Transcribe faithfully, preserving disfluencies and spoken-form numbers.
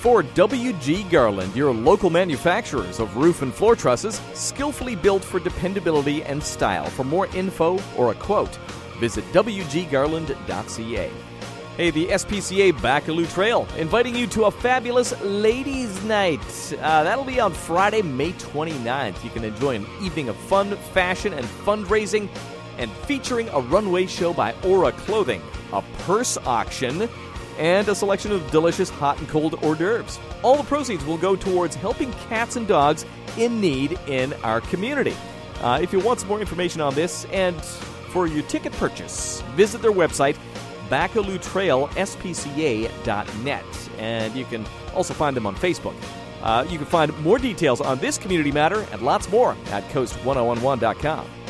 for W G Garland, your local manufacturers of roof and floor trusses, skillfully built for dependability and style. For more info or a quote, visit w g garland dot c a. Hey, the S P C A Baccaloo Trail, inviting you to a fabulous ladies' night. Uh, that'll be on Friday, May twenty-ninth. You can enjoy an evening of fun, fashion, and fundraising, and featuring a runway show by Aura Clothing, a purse auction, and a selection of delicious hot and cold hors d'oeuvres. All the proceeds will go towards helping cats and dogs in need in our community. Uh, if you want some more information on this and for your ticket purchase, visit their website, Baccaloo Trail S P C A dot net, and you can also find them on Facebook. Uh, you can find more details on this community matter and lots more at coast ten eleven dot com.